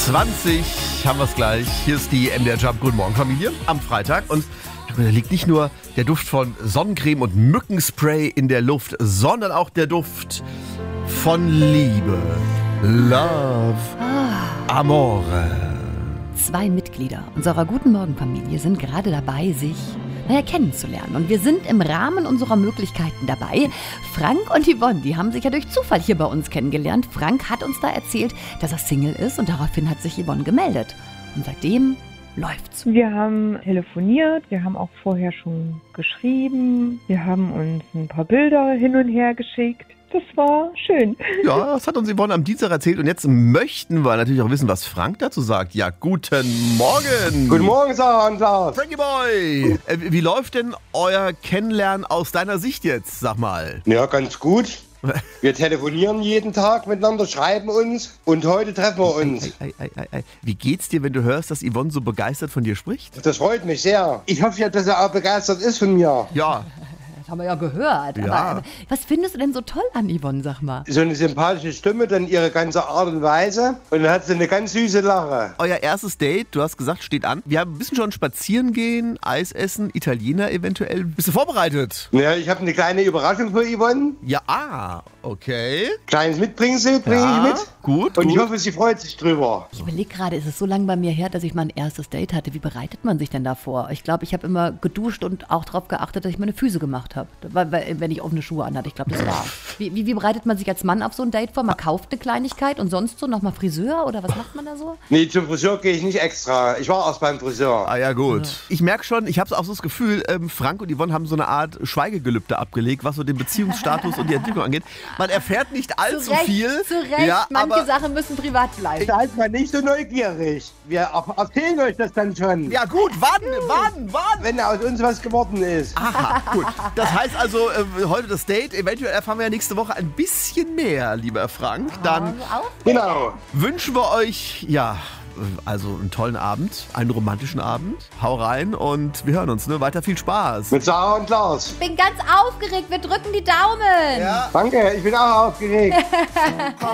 8:20 haben wir es gleich. Hier ist die MDR Jump. Guten Morgen, Familie, am Freitag. Und da liegt nicht nur der Duft von Sonnencreme und Mückenspray in der Luft, sondern auch der Duft von Liebe. Love. Amore. 2 Mitglieder unserer Guten Morgen-Familie sind gerade dabei, sich kennenzulernen. Und wir sind im Rahmen unserer Möglichkeiten dabei. Frank und Yvonne, die haben sich ja durch Zufall hier bei uns kennengelernt. Frank hat uns da erzählt, dass er Single ist und daraufhin hat sich Yvonne gemeldet. Und seitdem läuft's. Wir haben telefoniert, wir haben auch vorher schon geschrieben, wir haben uns ein paar Bilder hin und her geschickt. Das war schön. Ja, das hat uns Yvonne am Dienstag erzählt. Und jetzt möchten wir natürlich auch wissen, was Frank dazu sagt. Ja, guten Morgen. Guten Morgen, Sarah und Lars. Frankie Boy. Wie läuft denn euer Kennenlernen aus deiner Sicht jetzt, sag mal? Ja, ganz gut. Wir telefonieren jeden Tag miteinander, schreiben uns und heute treffen wir uns. Wie geht's dir, wenn du hörst, dass Yvonne so begeistert von dir spricht? Das freut mich sehr. Ich hoffe ja, dass er auch begeistert ist von mir. Ja. Das haben wir ja gehört. Ja. Aber was findest du denn so toll an Yvonne, sag mal? So eine sympathische Stimme, dann ihre ganze Art und Weise und dann hat sie eine ganz süße Lache. Euer erstes Date, du hast gesagt, steht an. Wir haben ein bisschen schon spazieren gehen, Eis essen, Italiener eventuell. Bist du vorbereitet? Ja, ich habe eine kleine Überraschung für Yvonne. Ja, okay. Kleines Mitbringsel bringe ich mit. Gut, Und ich gut. hoffe, sie freut sich drüber. Ich überlege gerade, ist es so lange bei mir her, dass ich mein erstes Date hatte. Wie bereitet man sich denn da vor? Ich glaube, ich habe immer geduscht und auch darauf geachtet, dass ich meine Füße gemacht habe. Wenn ich offene Schuhe anhatte. Ich glaube, das war. Wie bereitet man sich als Mann auf so ein Date vor? Man kauft eine Kleinigkeit und sonst so nochmal Friseur oder was macht man da so? Nee, zum Friseur gehe ich nicht extra. Ich war erst beim Friseur. Ah ja, gut. Ich merke schon, ich habe auch so das Gefühl, Frank und Yvonne haben so eine Art Schweigegelübde abgelegt, was so den Beziehungsstatus und die Entwicklung angeht. Man erfährt nicht allzu viel. Zu Recht. Ja, Manche aber, Sachen müssen privat bleiben. Seid mal nicht so neugierig. Wir erzählen euch das dann schon. ja gut, wann? Wenn aus uns was geworden ist. Aha, gut. Das heißt also, heute das Date, eventuell erfahren wir ja nächste Woche ein bisschen mehr, lieber Frank. Dann Genau. wünschen wir euch, ja, also einen tollen Abend, einen romantischen Abend. Hau rein und wir hören uns, ne? Weiter viel Spaß. Mit Sarah und Lars. Ich bin ganz aufgeregt. Wir drücken die Daumen. Ja. Danke, ich bin auch aufgeregt.